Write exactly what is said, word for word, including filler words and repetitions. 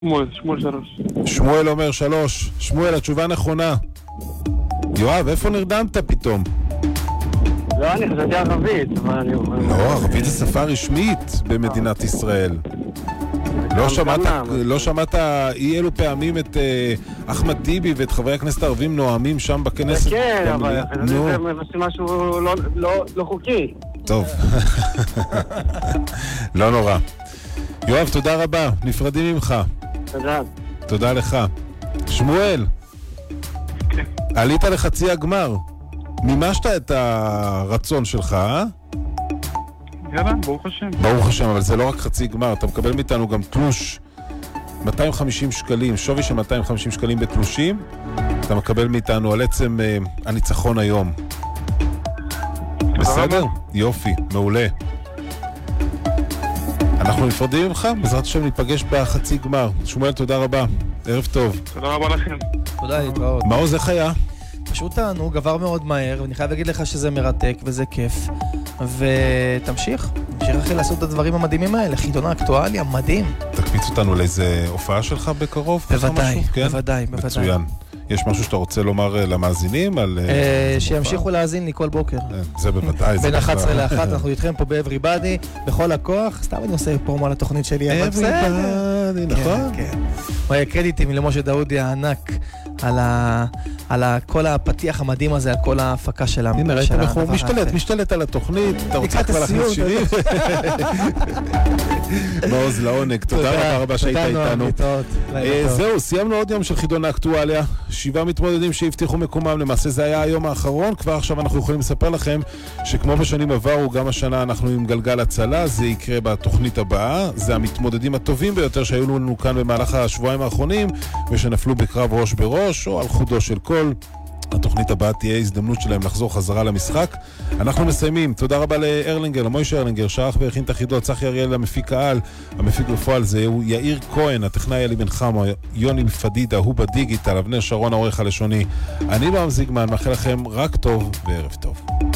שמואל, שמואל שלוש. שמואל אומר שלוש. שמואל, התשובה נכונה. יואב, איפה נרדמת פתאום? לא, אני חשבתי ערבית, אבל אני... לא, ערבית זה שפה רשמית במדינת ישראל. לא שמעת, לא שמעת אי אלו פעמים את אחמד טיבי ואת חברי הכנסת הערבים נואמים שם בכנסת? כן, אבל זה משהו לא חוקי. טוב. לא נורא. יואב, תודה רבה. נפרדים ממך. תודה. תודה לך. שמואל, עלית לחצי הגמר. מימשת את הרצון שלך, אה? יאללה, ברוך השם. ברוך השם, אבל זה לא רק חצי גמר. אתה מקבל מאיתנו גם תלוש מאתיים וחמישים שקלים, שווי של מאתיים וחמישים שקלים בתלושים. אתה מקבל מאיתנו על עצם uh, הניצחון היום. בסדר? יופי, מעולה. אנחנו נפרדים ממך, בעזרת השם ניפגש בחצי גמר. שמואל, תודה רבה. ערב טוב. תודה רבה לכם. תודה, להתראות. מה עוז, איך היה? פשוט תענוג, עבר מאוד מהר, ואני חייב להגיד לך שזה מרתק וזה כיף. ותמשיך, תמשיך אחרי לעשות את הדברים המדהימים האלה. חידון האקטואליה, מדהים. תקפיץ אותנו לאיזה הופעה שלך בקרוב? בוודאי, בוודאי, בוודאי. מצוין. יש משהו שאתה רוצה לומר למאזינים? שימשיכו להאזין לי כל בוקר. זה בוודאי. בין אחת עשרה לאחת, אנחנו איתכם פה ב-Everybody, בכל הכוח. סתם אני עושה פרומו על התוכנית שלי. Everybody, נכון? כן, כן. קרדיטים למשה דאודי הענק על כל הפתיח המדהים הזה, על כל ההפקה של המ... הנה, ראיתם איך הוא משתלט, משתלט על התוכנית. אתה רוצה כבר להכניס שירים? מעוז לעונג, תודה רבה רבה שהיית איתנו. זהו, סיימנו עוד יום של חידון האקטואליה. שבעה מתמודדים שהבטיחו מקומם, למעשה זה היה היום האחרון. כבר עכשיו אנחנו יכולים לספר לכם שכמו בשנים עברו, גם השנה אנחנו עם גלגל הצלה. זה יקרה בתוכנית הבאה. זה המתמודדים הטובים ביותר שהיו לנו כאן במהלך השבועיים האחרונים, ושנפלו בקרב ראש בראש או על חודו של כל. התוכנית הבאה תהיה הזדמנות שלהם לחזור חזרה למשחק. אנחנו מסיימים. תודה רבה לארלינגר, למוישה ארלינגר, שערך והכין את החידות. צחי אריאל, המפיק העל, המפיק בפועל זה הוא יאיר כהן, הטכנאי אלי בן חמו, יוני פדידה, הוא בדיגיטל, אבנר שרון העורך הלשוני. אני לא זיגמן, מאחל לכם רק טוב וערב טוב.